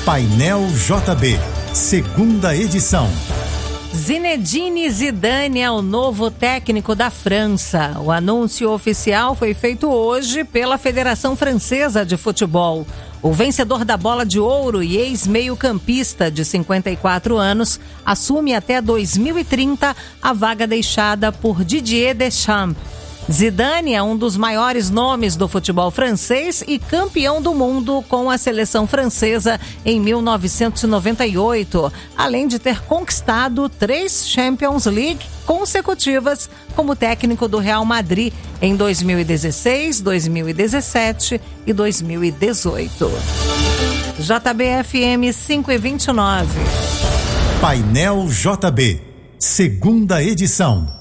Painel JB, segunda edição. Zinedine Zidane é o novo técnico da França. O anúncio oficial foi feito hoje pela Federação Francesa de Futebol. O vencedor da Bola de Ouro e ex-meio-campista de 54 anos assume até 2030 a vaga deixada por Didier Deschamps. Zidane é um dos maiores nomes do futebol francês e campeão do mundo com a seleção francesa em 1998, além de ter conquistado 3 Champions League consecutivas como técnico do Real Madrid em 2016, 2017 e 2018. JBFM 5:29. Painel JB, segunda edição.